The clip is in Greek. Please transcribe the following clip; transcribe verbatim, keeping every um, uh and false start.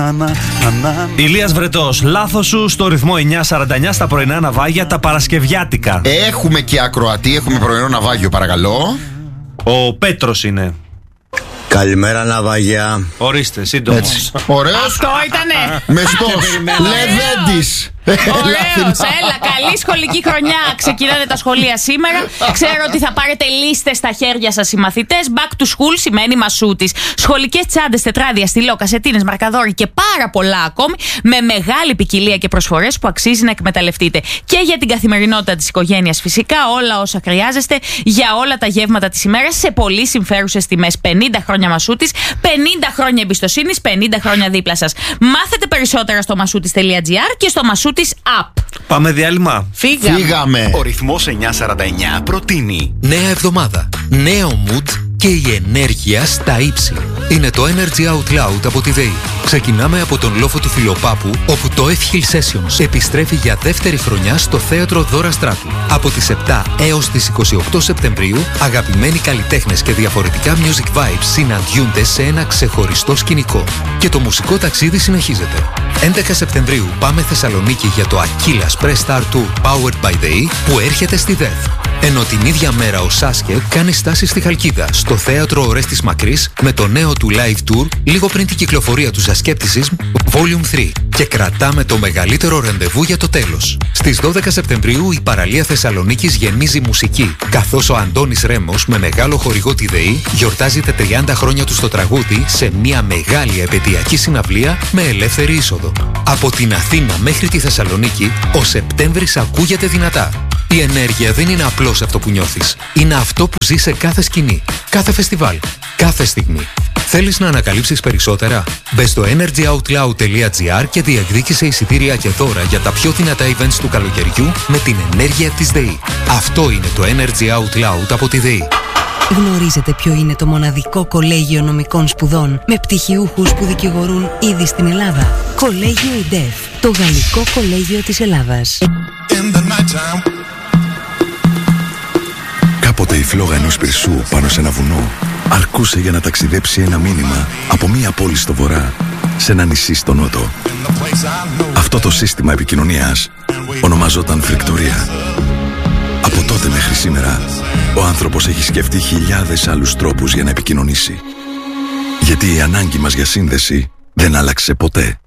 Ηλίας Βρετός, λάθος σου στο ρυθμό εννιά σαράντα εννιά στα πρωινά ναυάγια τα παρασκευιάτικα. Έχουμε και ακροατή, έχουμε πρωινό ναυάγιο, παρακαλώ. Ο Πέτρος είναι. Καλημέρα ναυάγια. Ορίστε, σύντομος. Ωραίος. Αυτό ήτανε. Μεστός. Λεβέντης. Ωραίος, έλα, καλή σχολική χρονιά. Ξεκινάνε τα σχολεία σήμερα. Ξέρω ότι θα πάρετε λίστες στα χέρια σας οι μαθητές. Back to school σημαίνει μασούτης. Σχολικές τσάντες, τετράδια, στυλό, κασετίνες, μαρκαδόροι και πάρα πολλά ακόμη, με μεγάλη ποικιλία και προσφορές που αξίζει να εκμεταλλευτείτε. Και για την καθημερινότητα της οικογένειας φυσικά, όλα όσα χρειάζεστε για όλα τα γεύματα της ημέρας σε πολύ συμφέρουσες τιμές. πενήντα χρόνια μασούτης, πενήντα χρόνια εμπιστοσύνης, πενήντα χρόνια δίπλα σας. Μάθετε περισσότερα στο μασούτης τελεία τζι άρ και στο μασούτης app. Πάμε διάλειμμα. Φύγαμε. Φύγαμε. Ο ρυθμός εννιά σαράντα εννιά προτείνει νέα εβδομάδα, νέο mood και η ενέργεια στα ύψη. Είναι το Energy Out Loud από τη ΔΕΗ. Ξεκινάμε από τον λόφο του Φιλοπάπου, όπου το F-Hill Sessions επιστρέφει για δεύτερη χρονιά στο θέατρο Δώρα Στράτου. Από τις επτά έως τις είκοσι οκτώ Σεπτεμβρίου, αγαπημένοι καλλιτέχνες και διαφορετικά music vibes συναντιούνται σε ένα ξεχωριστό σκηνικό. Και το μουσικό ταξίδι συνεχίζεται. έντεκα Σεπτεμβρίου πάμε Θεσσαλονίκη για το Aquila Press Star Tour Powered by ΔΕΗ που έρχεται στη ΔΕΘ. Ενώ την ίδια μέρα ο Σάσκετ κάνει στάση στη Χαλκίδα, στο θέατρο Ορέστης Μακρύς, με το νέο του live tour λίγο πριν την κυκλοφορία του Saskepticism Volume τρία. Και κρατάμε το μεγαλύτερο ραντεβού για το τέλος. Στις δώδεκα Σεπτεμβρίου η παραλία Θεσσαλονίκης γεμίζει μουσική, καθώς ο Αντώνης Ρέμος με μεγάλο χορηγό τη ΔΕΗ γιορτάζει τα τριάντα χρόνια του στο τραγούδι σε μια μεγάλη επαιτειακή συναυλία με ελεύθερη είσοδο. Από την Αθήνα μέχρι τη Θεσσαλονίκη, ο Σεπτέμβρης ακούγεται δυνατά. Η ενέργεια δεν είναι απλώς αυτό που νιώθεις. Είναι αυτό που ζεις σε κάθε σκηνή, κάθε φεστιβάλ, κάθε στιγμή. Θέλεις να ανακαλύψεις περισσότερα? Μπες στο energyoutloud τελεία τζι άρ και διεκδίκησε εισιτήρια και δώρα για τα πιο δυνατά events του καλοκαιριού με την ενέργεια της ΔΕΗ. Αυτό είναι το Energy Out Loud από τη ΔΕΗ. Γνωρίζετε ποιο είναι το μοναδικό κολέγιο νομικών σπουδών με πτυχιούχους που δικηγορούν ήδη στην Ελλάδα? Κολέγιο ΙΝΤΕΦ, το γαλλικό κολέγιο της Ελλάδας. Κάποτε η φλόγα ενός πυρσού πάνω σε ένα βουνό αρκούσε για να ταξιδέψει ένα μήνυμα από μία πόλη στο βορρά σε ένα νησί στο νότο. Αυτό το σύστημα επικοινωνίας ονομαζόταν φρικτορία. Από τότε μέχρι σήμερα ο άνθρωπος έχει σκεφτεί χιλιάδες άλλους τρόπους για να επικοινωνήσει. Γιατί η ανάγκη μας για σύνδεση δεν άλλαξε ποτέ.